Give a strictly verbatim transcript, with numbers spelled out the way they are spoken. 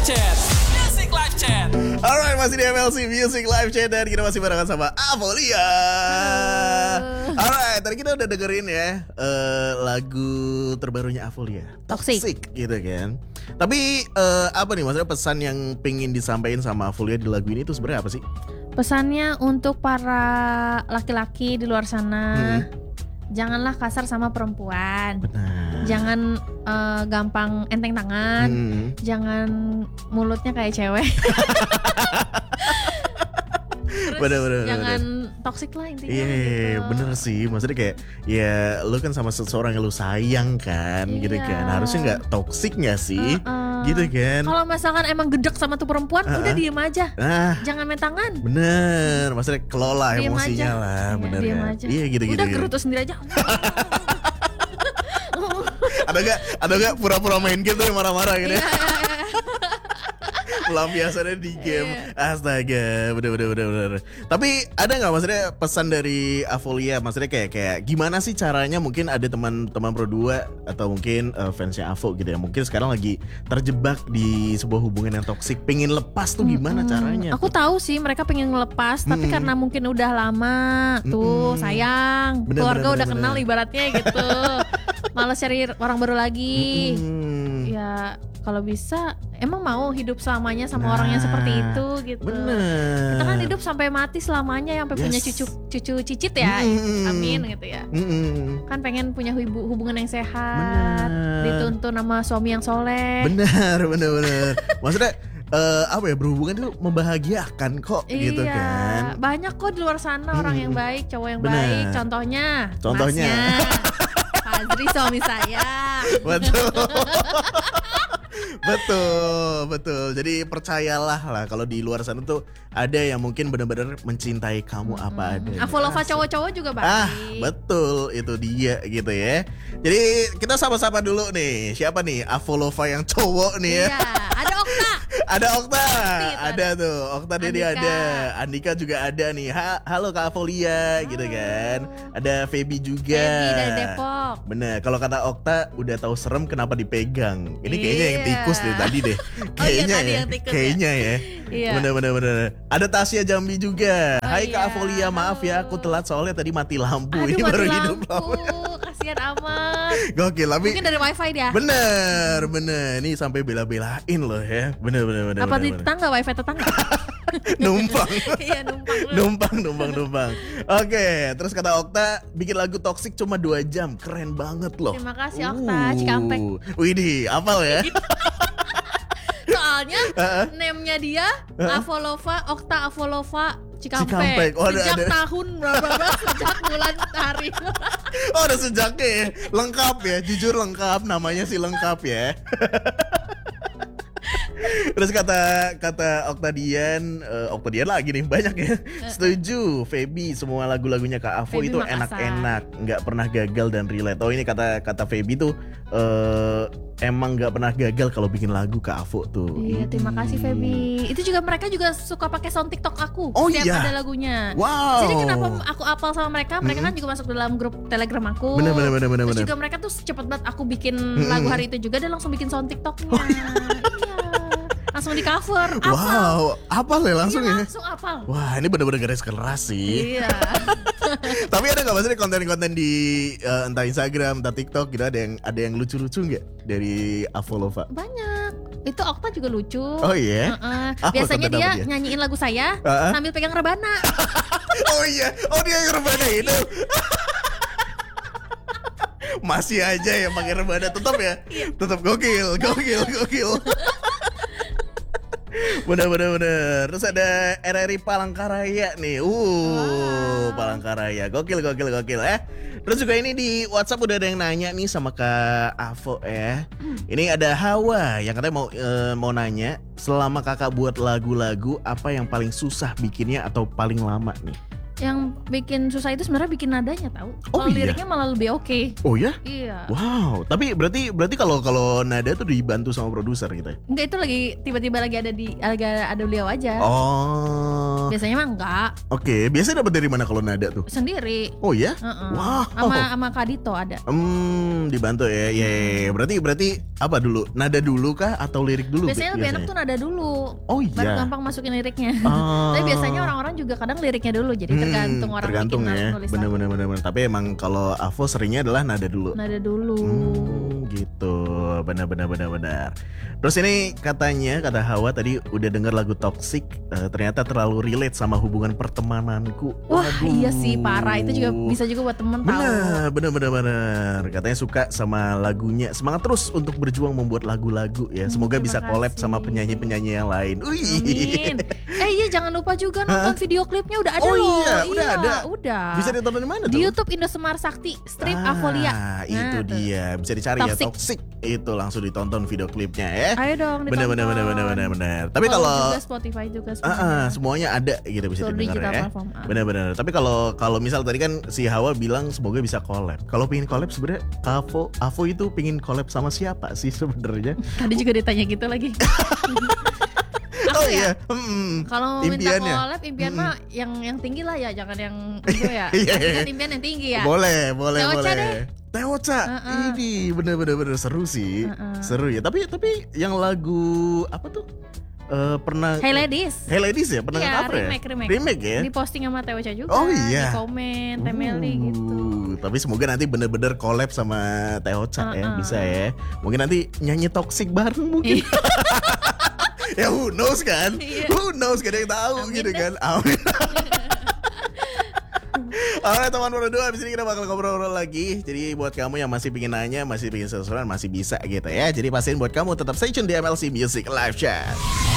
Chat. Music Live Chat. Alright, masih di M L C Music Live Chat dan kita masih barengan sama Avolia. Alright, tadi kita udah dengerin ya uh, lagu terbarunya Avolia, Toxic. Toxic gitu kan. Tapi uh, apa nih maksudnya pesan yang pengen disampaikan sama Avolia di lagu ini itu sebenarnya apa sih? Pesannya untuk para laki-laki di luar sana, Hmm. janganlah kasar sama perempuan. Benar. Jangan uh, gampang enteng tangan. Hmm. Jangan mulutnya kayak cewek. Terus Bener, bener, jangan toksik lah intinya. Iya, gitu. bener sih. Maksudnya kayak ya lu kan sama seseorang yang lu sayang kan, gitu Iya. kan. Harusnya nggak toksik nggak sih, Uh-uh. gitu kan. Kalau misalkan emang gedek sama tuh perempuan, Uh-uh. udah diem aja. Ah, Jangan main tangan. bener. Maksudnya kelola Diem emosinya aja. lah, Iya, bener diem kan. aja. Iya gitu gitu. Udah gitu. gerutu sendiri aja. Ada gak, ada gak pura-pura main game tapi marah-marah gitu ya? Iya. Pelampiasannya di game. Astaga, bener bener bener bener. Tapi ada nggak maksudnya pesan dari Avolia? Maksudnya kayak kayak gimana sih caranya? Mungkin ada teman-teman Pro dua atau mungkin uh, fansnya Avo gitu ya. Mungkin sekarang lagi terjebak di sebuah hubungan yang toksik. Pengen lepas tuh gimana Mm-mm. caranya? Aku tahu sih mereka pengen ngelepas, tapi Mm-mm. karena mungkin udah lama tuh Mm-mm. sayang, Bener, keluarga bener, udah bener, kenal bener. ibaratnya gitu. Males cari orang baru lagi. Mm-mm. Ya kalau bisa emang mau hidup selamanya sama Nah, orang yang seperti itu gitu. Bener. Kita kan hidup sampai mati selamanya, sampai punya Yes. cucu cucu cicit ya. Mm-mm. Amin gitu ya. Mm-mm. Kan pengen punya hubu- hubungan yang sehat, Bener. dituntun sama suami yang soleh. Benar, benar, benar. Maksudnya eh, apa ya, berhubungan itu membahagiakan kok, gitu Iya, kan? banyak kok di luar sana orang Hmm. yang baik, cowok yang Bener. baik. Contohnya, Contohnya. masnya, Fazri suami saya. Betul. Betul, betul. Jadi percayalah lah kalau di luar sana tuh ada yang mungkin benar-benar mencintai kamu apa adanya. Avolova cowok-cowok juga baik. Ah, betul, itu dia gitu ya. Jadi kita sama-sama dulu nih. Siapa nih Avolova yang cowok nih ya? Iya, ada Okta. Ada Okta, itu ada tuh. Okta Dedi Andika. ada, Andika juga ada nih. Ha, halo Kak Avolia, gitu kan. Ada Feby juga. Feby dari Depok. Bener, kalau kata Okta udah tahu serem kenapa dipegang. Ini kayaknya yang Iya. tikus deh tadi deh. Oh iya, Kayaknya tadi ya. yang tikus ya. Kayaknya ya. Iya. Bener bener bener. Ada Tasya Jambi juga. Oh Hai iya, Kak Avolia, maaf ya aku halo. telat soalnya tadi mati lampu. Aduh, Ini mati baru lampu. hidup lampu. Kasihan amat. Gokil, tapi Mungkin dari wifi dia. bener bener. Ini sampai bela-belain loh ya. Bener bener bener. Apa bener, di bener. tetangga, wifi tetangga? Numpang. Iya, numpang dulu. numpang numpang numpang. Oke, terus kata Okta bikin lagu toksik cuma dua jam, keren banget loh. Terima kasih, Okta, Cikampek. Widih, apal ya? Soalnya Heeh. name-nya dia Avolova, Okta Avolova Cikampek. Cikampek. Oh, ada- sejak ada. tahun berapa, sejak bulan hari. Oh, udah sejaknya ya. Lengkap ya, jujur lengkap, namanya sih lengkap ya. Terus kata kata Oktadian, uh, Oktadian lagi nih banyak ya. Setuju, Feby semua lagu-lagunya Kak Avo Feby itu Makassar. enak-enak, nggak pernah gagal dan relate. Oh ini kata kata Feby tuh uh, emang nggak pernah gagal kalau bikin lagu Kak Avo tuh. Iya, terima kasih Hmm. Feby. Itu juga mereka juga suka pakai sound TikTok aku. Oh, setiap iya? ada lagunya. Wow. Jadi kenapa aku apal sama mereka? Mereka kan juga masuk dalam grup Telegram aku. Bener, bener, bener, bener, Terus bener. juga mereka tuh cepet banget aku bikin Mm-mm. lagu hari itu juga, dia langsung bikin sound TikToknya. Iya. Langsung di cover. Apal. Wow, apal ya langsung Iya, ya. langsung apal. Wah, ini bener-bener garis keras sih. Iya. Tapi ada nggak maksudnya konten-konten di eh, entah Instagram, entah TikTok gitu, ada yang ada yang lucu-lucu nggak dari Avolova? Banyak. Itu Okta juga lucu. Oh iya. Heeh. Apa Biasanya konten dia, apa dia? nyanyiin lagu saya Heeh. sambil pegang rebana. Oh iya, oh dia yang rebana itu. Masih aja ya pakai rebana, tetap ya, tetap gokil, gokil, gokil. Bener bener bener. Terus ada R R I Palangkaraya nih. Uh, Wow. Palangkaraya. Gokil gokil gokil eh. Terus juga ini di WhatsApp udah ada yang nanya nih sama Kak Avo ya. Ini ada Hawa yang katanya mau eh, mau nanya, selama Kakak buat lagu-lagu apa yang paling susah bikinnya atau paling lama nih? yang bikin susah itu sebenarnya bikin nadanya tahu. Oh, Kalau iya? liriknya malah lebih oke. Oh ya? Iya. Wow, tapi berarti berarti kalau kalau nada tuh dibantu sama produser gitu ya? Enggak, itu lagi tiba-tiba lagi ada di lagi ada beliau aja. Oh. Biasanya mah enggak, Oke, biasanya dapat dari mana kalau nada tuh? sendiri. Oh ya? Heeh. Wow. Sama sama Kadito ada. Hmm, dibantu ya. Ya, ya, ya. Berarti berarti apa dulu? Nada dulu kah atau lirik dulu? Biasanya lebih enak tuh nada dulu. Oh Baru iya. gampang masukin liriknya. Ah. Tapi biasanya orang-orang juga kadang liriknya dulu, jadi Hmm, tergantung orang tergantung bikin ya. nulis Bener bener bener bener. Tapi emang kalau Avo seringnya adalah nada dulu. nada dulu. Hmm, gitu. Benar benar benar benar. Terus ini katanya kata Hawa tadi udah denger lagu Toxic, eh, ternyata terlalu relate sama hubungan pertemananku. Wah, Waduh. iya sih, parah. Itu juga bisa juga buat temen tahu. Benar, benar, benar, benar. Katanya suka sama lagunya. Semangat terus untuk berjuang membuat lagu-lagu ya. Hmm, Semoga terima bisa collab kasih. sama penyanyi-penyanyi yang lain. Wih. Amin. Eh iya, jangan lupa juga nonton video klipnya, udah ada Oh loh. iya, udah ada. Udah. Bisa ditonton di mana tuh? Di YouTube Indosemar Sakti strip Ah, Avolia. itu Nah, tuh. dia. Bisa dicari ya Toxic. Toxic. Itu langsung ditonton video klipnya ya. Ayo dong ditonton. Benar benar benar benar benar benar. Tapi Follow kalau juga Spotify juga Ah, ah, semuanya. semuanya ada gitu bisa Seluruh didengar digital ya. platform, ah. Benar-benar. Tapi kalau kalau misal tadi kan si Hawa bilang semoga bisa collab. Kalau pengen collab sebenarnya Avo Avo itu pengen collab sama siapa sih sebenarnya? Tadi juga ditanya gitu lagi. Aku Oh ya, iya. Hmm. kalau minta Impiannya? collab, impian Mm-mm. mah yang yang tinggi lah ya, jangan yang itu ya. Iya, Tapi iya. kan impian yang tinggi ya. Boleh, boleh, Teocha boleh. deh. Teocha. Uh-uh. Ini bener-bener bener seru sih. Uh-uh. Seru ya. Tapi tapi yang lagu apa tuh? Eh, pernah Hey Ladies. Hey Ladies ya, pernah Iya, nge-cover ya? remake, remake. Remake ya? Di posting sama Teocha juga. Oh, iya. Di komen, Temeli gitu. Uh, Tapi semoga nanti bener-bener collab sama Teocha ya, Uh-uh. bisa ya. Mungkin nanti nyanyi Toxic bareng mungkin. Ya who knows kan? Iya. Who knows, gak ada yang tahu Amin gitu deh. kan. Amin. Alright teman berdua, abis ini kita bakal ngobrol-ngobrol lagi. Jadi buat kamu yang masih pingin nanya, masih pingin sesuatu, masih bisa gitu ya. Jadi pastiin buat kamu tetap stay tune di M L C Music Live Chat.